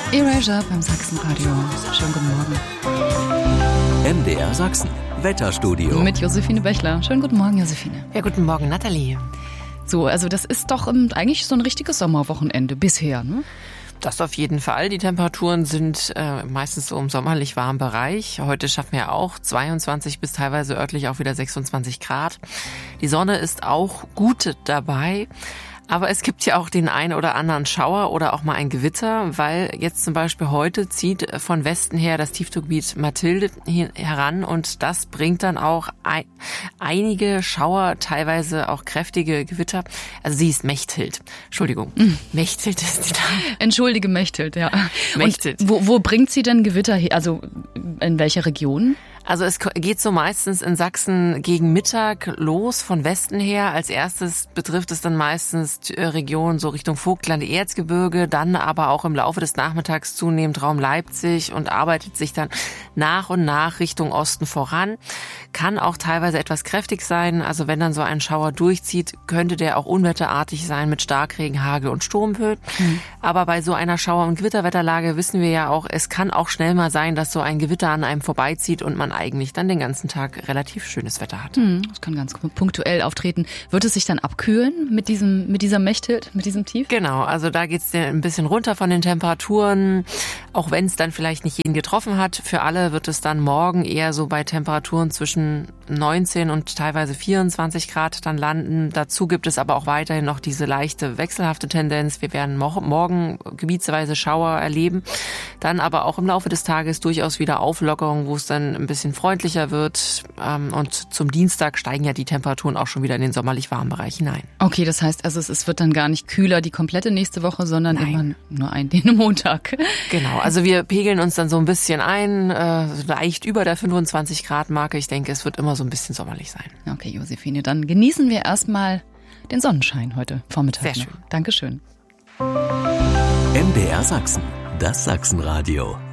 Erasure beim Sachsenradio. Schönen guten Morgen. MDR Sachsen, Wetterstudio. Mit Josephine Bechler. Schönen guten Morgen, Josephine. Ja, guten Morgen, Nathalie. So, also das ist doch eigentlich so ein richtiges Sommerwochenende bisher, ne? Das auf jeden Fall. Die Temperaturen sind meistens so im sommerlich warmen Bereich. Heute schaffen wir auch 22 bis teilweise örtlich auch wieder 26 Grad. Die Sonne ist auch gut dabei. Aber es gibt ja auch den einen oder anderen Schauer oder auch mal ein Gewitter, weil jetzt zum Beispiel heute zieht von Westen her das Tiefdruckgebiet Mathilde heran und das bringt dann auch einige Schauer, teilweise auch kräftige Gewitter. Also sie ist Mechthild. Entschuldigung. Mechthild ist die Dame. Entschuldige, Mechthild, ja. Mechthild. Und wo bringt sie denn Gewitter her? Also in welcher Region? Also es geht so meistens in Sachsen gegen Mittag los von Westen her. Als erstes betrifft es dann meistens Regionen so Richtung Vogtland, Erzgebirge, dann aber auch im Laufe des Nachmittags zunehmend Raum Leipzig und arbeitet sich dann nach und nach Richtung Osten voran. Kann auch teilweise etwas kräftig sein. Also wenn dann so ein Schauer durchzieht, könnte der auch unwetterartig sein mit Starkregen, Hagel und Sturmböen. Aber bei so einer Schauer- und Gewitterwetterlage wissen wir ja auch, es kann auch schnell mal sein, dass so ein Gewitter an einem vorbeizieht und man eigentlich dann den ganzen Tag relativ schönes Wetter hat. Das kann ganz punktuell auftreten. Wird es sich dann abkühlen mit dieser Mechthild, mit diesem Tief? Genau, also da geht's ein bisschen runter von den Temperaturen, auch wenn es dann vielleicht nicht jeden getroffen hat. Für alle wird es dann morgen eher so bei Temperaturen zwischen 19 und teilweise 24 Grad dann landen. Dazu gibt es aber auch weiterhin noch diese leichte wechselhafte Tendenz. Wir werden morgen gebietsweise Schauer erleben, dann aber auch im Laufe des Tages durchaus wieder Auflockerung, wo es dann ein bisschen freundlicher wird. Und zum Dienstag steigen ja die Temperaturen auch schon wieder in den sommerlich warmen Bereich hinein. Okay, das heißt also, es wird dann gar nicht kühler die komplette nächste Woche, sondern immer nur den Montag. Genau, also wir pegeln uns dann so ein bisschen ein, leicht über der 25 Grad Marke. Ich denke, es wird immer so ein bisschen sommerlich sein. Okay, Josephine, dann genießen wir erstmal den Sonnenschein heute Vormittag. Sehr noch. schön. Dankeschön. MDR Sachsen, das Sachsenradio.